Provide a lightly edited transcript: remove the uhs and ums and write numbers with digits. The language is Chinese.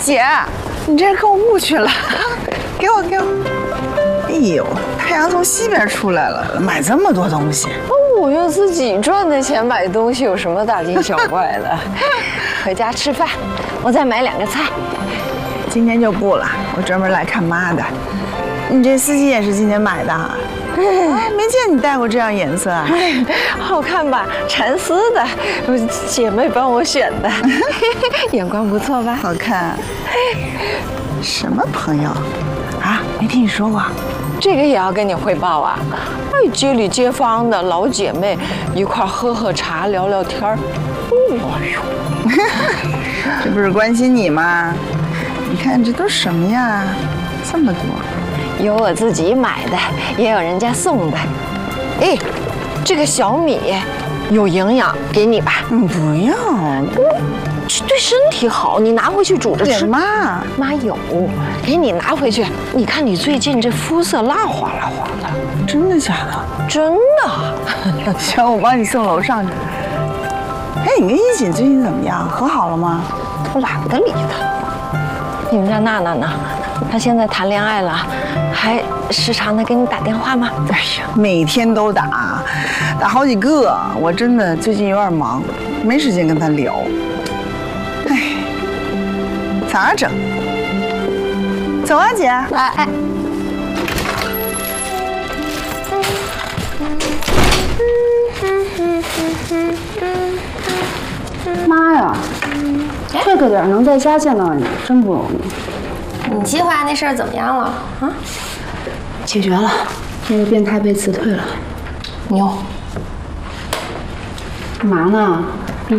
姐，你这是购物去了？给我。哎呦，太阳从西边出来了，买这么多东西。 我用自己赚的钱买东西有什么大惊小怪的？回家吃饭，我再买2个菜。 今天就不了，我专门来看妈的。你这丝巾也是今天买的？没见你戴过这样颜色啊。 好看吧？蚕丝的，姐妹帮我选的，眼光不错吧？ 好看。什么朋友啊？没听你说过。 这个也要跟你汇报啊！哎，街里街坊的老姐妹一块喝茶聊聊天儿。 这不是关心你吗？你看这都什么呀？这么多， 有我自己买的，也有人家送的。哎，这个小米有营养，给你吧。 不要， 对身体好，你拿回去煮着吃。 妈有，给你拿回去。你看你最近这肤色蜡黄的， 真的假的？ 真的。 行，我帮你送楼上去。哎，你跟一锦最近怎么样？和好了吗？ 我懒得理他。你们家娜娜呢？她现在谈恋爱了，还时常的给你打电话吗？ 哎呀，每天都打好几个。我真的最近有点忙，没时间跟她聊。哎，咋整？走啊，姐。 来， 妈呀，这个点能在家见到你，真不容易。 你计划那事儿怎么样了啊？ 解决了，那个变态被辞退了。 牛。 干嘛呢？